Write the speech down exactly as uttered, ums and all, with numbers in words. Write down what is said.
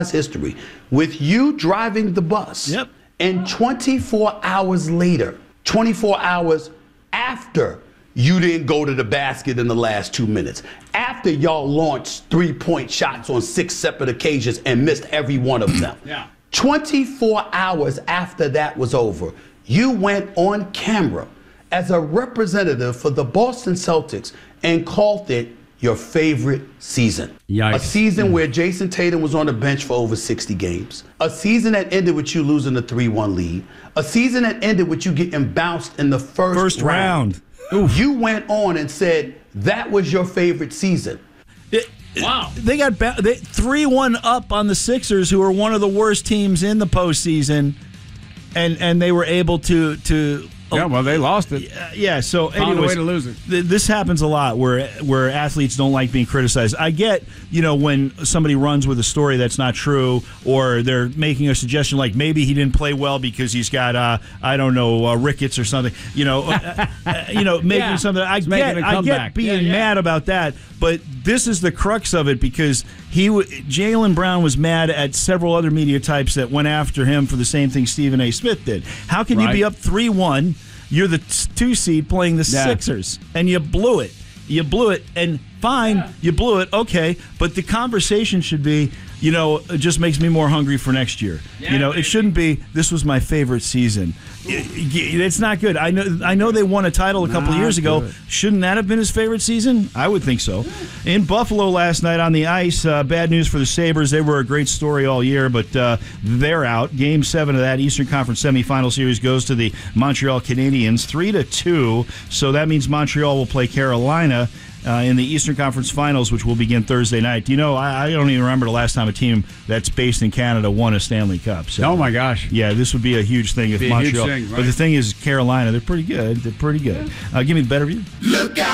history with you driving the bus. Yep. And twenty-four hours later, twenty-four hours after you didn't go to the basket in the last two minutes, after y'all launched three-point shots on six separate occasions and missed every one of them. Yeah. twenty-four hours after that was over, you went on camera as a representative for the Boston Celtics and called it your favorite season. Yikes. A season where Jason Tatum was on the bench for over sixty games. A season that ended with you losing the three one lead. A season that ended with you getting bounced in the first, First round. round. You went on and said that was your favorite season. It, wow. They got ba- they, three one up on the Sixers, who are one of the worst teams in the postseason, and and they were able to to Yeah, well, they lost it. Yeah, so Found anyways, a way to lose it. Th- this happens a lot where where athletes don't like being criticized. I get, you know, when somebody runs with a story that's not true, or they're making a suggestion like maybe he didn't play well because he's got, uh, I don't know, uh, rickets or something. You know, uh, uh, you know, making Yeah, something. I he's get, making a I comeback. get being Yeah, yeah. mad about that, but this is the crux of it because he, w- Jaylen Brown was mad at several other media types that went after him for the same thing Stephen A. Smith did. How can you Right. be up three one? You're the two seed playing the Yeah. Sixers, and you blew it. You blew it, and fine, yeah. you blew it, okay. But the conversation should be, you know, it just makes me more hungry for next year. Yeah, you know, baby. it shouldn't be, this was my favorite season. It, it's not good. I know I know they won a title a couple of years ago. Good. Shouldn't that have been his favorite season? I would think so. In Buffalo last night on the ice, uh, bad news for the Sabres. They were a great story all year, but uh, they're out. Game seven of that Eastern Conference semifinal series goes to the Montreal Canadiens, three to two. So that means Montreal will play Carolina Uh, in the Eastern Conference Finals, which will begin Thursday night. You know, I, I don't even remember the last time a team that's based in Canada won a Stanley Cup. So, Oh, my gosh. yeah, this would be a huge thing if Be a huge Montreal. thing, right? But the thing is, Carolina, they're pretty good. They're pretty good. Uh, give me the better view. Look out.